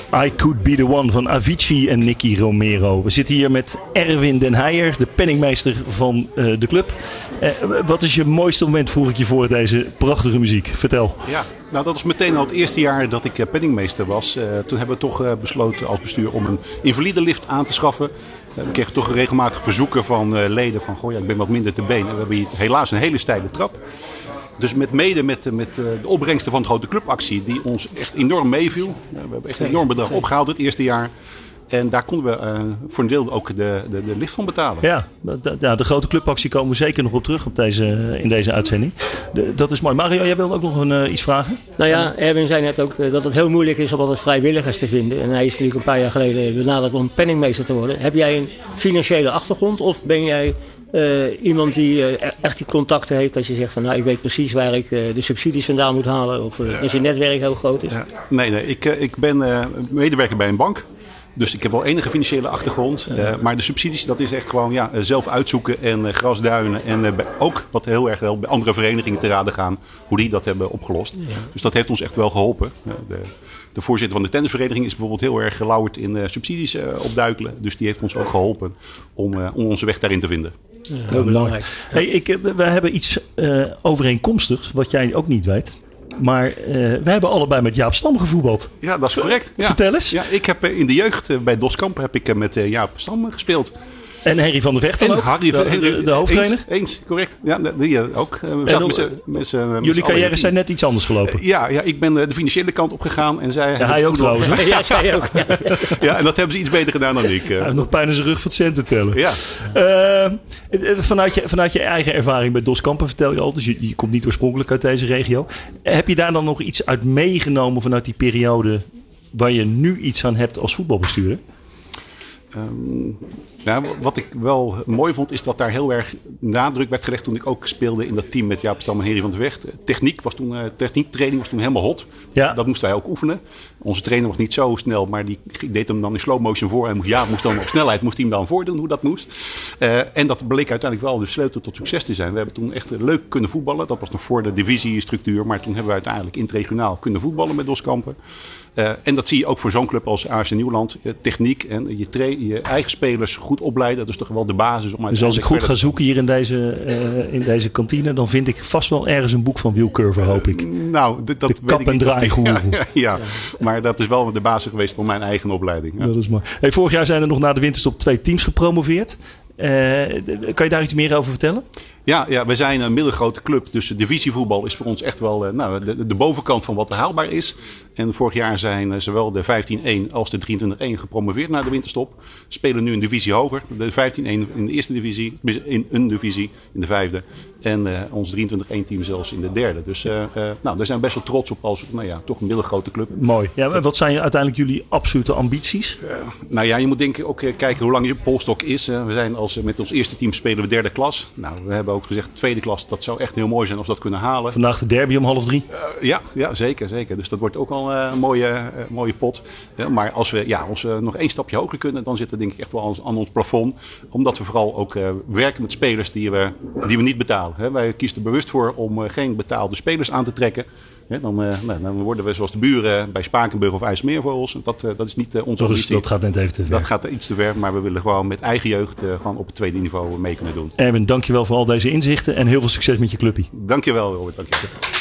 I Could Be The One van Avicii en Nicky Romero. We zitten hier met Erwin den Heijer, de penningmeester van de club. Wat is je mooiste moment, vroeg ik je voor deze prachtige muziek? Vertel. Ja, nou dat was meteen al het eerste jaar dat ik penningmeester was. Toen hebben we toch besloten als bestuur om een invalidelift aan te schaffen. We kregen toch regelmatig verzoeken van leden van, goh ja, ik ben wat minder te been. En we hebben hier helaas een hele steile trap. Dus met de opbrengsten van de grote clubactie die ons echt enorm meeviel. We hebben echt een enorm bedrag opgehaald het eerste jaar. En daar konden we voor een deel ook de lift van betalen. Ja, de grote clubactie komen we zeker nog op terug in deze uitzending. Dat is mooi. Mario, jij wilde ook nog iets vragen? Nou ja, Erwin zei net ook dat het heel moeilijk is om altijd vrijwilligers te vinden. En hij is natuurlijk een paar jaar geleden benaderd om penningmeester te worden. Heb jij een financiële achtergrond of ben jij iemand die echt die contacten heeft, dat je zegt van nou ik weet precies waar ik de subsidies vandaan moet halen of dat je netwerk heel groot is? Ja. Nee, ik ben medewerker bij een bank. Dus ik heb wel enige financiële achtergrond. Maar de subsidies, dat is echt gewoon zelf uitzoeken en grasduinen. En ook wat heel erg wel bij andere verenigingen te raden gaan. Hoe die dat hebben opgelost. Ja. Dus dat heeft ons echt wel geholpen. De voorzitter van de tennisvereniging is bijvoorbeeld heel erg gelauwerd in subsidies opduikelen. Dus die heeft ons ook geholpen om onze weg daarin te vinden. Ja, heel belangrijk. Hey, we hebben iets overeenkomstigs, wat jij ook niet weet. Maar we hebben allebei met Jaap Stam gevoetbald. Ja, dat is correct. Ja. Vertel eens. Ja, ik heb in de jeugd bij Doskamp heb ik met Jaap Stam gespeeld. En Henry van der Vecht dan ook? Harry de hoofdtrainer? Eens, correct. Ja, die ook. Jullie carrières zijn net iets anders gelopen. Ja, ik ben de financiële kant opgegaan. En zij hij ook trouwens. Ja, zij ook. Ja, en dat hebben ze iets beter gedaan dan ik. Hij heeft nog pijn in zijn rug van het centen tellen. Ja. Vanuit je eigen ervaring bij Doskampen vertel je al. Dus je komt niet oorspronkelijk uit deze regio. Heb je daar dan nog iets uit meegenomen vanuit die periode waar je nu iets aan hebt als voetbalbestuurder? Wat ik wel mooi vond is dat daar heel erg nadruk werd gelegd toen ik ook speelde in dat team met Jaap Stam en Henry van der Vecht. Techniektraining was toen helemaal hot. Ja. Dat moesten wij ook oefenen. Onze trainer was niet zo snel, maar die deed hem dan in slow motion voor. En Jaap moest dan op snelheid moest hij hem dan voordoen hoe dat moest. En dat bleek uiteindelijk wel de sleutel tot succes te zijn. We hebben toen echt leuk kunnen voetballen. Dat was nog voor de divisiestructuur. Maar toen hebben we uiteindelijk interregionaal kunnen voetballen met Doskampen. En dat zie je ook voor zo'n club als AS Nieuwland. Techniek en je eigen spelers goed opleiden. Dat is toch wel de basis. Dus als ik goed ga zoeken hier in deze kantine, dan vind ik vast wel ergens een boek van Will Curver, hoop ik. Dat de kap- en draaigoeroe. Ja, maar dat is wel de basis geweest voor mijn eigen opleiding. Ja. Dat is mooi. Hey, vorig jaar zijn er nog na de winterstop 2 teams gepromoveerd. Kan je daar iets meer over vertellen? Ja, we zijn een middelgrote club. Dus divisievoetbal is voor ons echt wel de bovenkant van wat haalbaar is. En vorig jaar zijn zowel de 15-1 als de 23-1 gepromoveerd na de winterstop. Spelen nu een divisie hoger. De 15-1 in de eerste divisie, in een divisie in de vijfde. En ons 23-1 team zelfs in de derde. Dus daar zijn we best wel trots op als toch een middelgrote club. Mooi. Ja, wat zijn uiteindelijk jullie absolute ambities? Je moet denk ik ook kijken hoe lang je polstok is. We zijn met ons eerste team spelen we derde klas. We hebben ook gezegd tweede klas. Dat zou echt heel mooi zijn als we dat kunnen halen. Vandaag de derby om 2:30. Ja, zeker. Dus dat wordt ook al een mooie pot. Ja, maar als we nog 1 stapje hoger kunnen, dan zitten we denk ik echt wel aan ons plafond. Omdat we vooral ook werken met spelers die we niet betalen. Wij kiezen er bewust voor om geen betaalde spelers aan te trekken. Dan worden we zoals de buren bij Spakenburg of IJsselmeer voor ons. Dat is niet onze ambitie. Dat gaat net even te ver. Dat gaat iets te ver, maar we willen gewoon met eigen jeugd gewoon op het tweede niveau mee kunnen doen. Erwin, dankjewel voor al deze inzichten en heel veel succes met je clubje. Dankjewel, Robert. Dankjewel.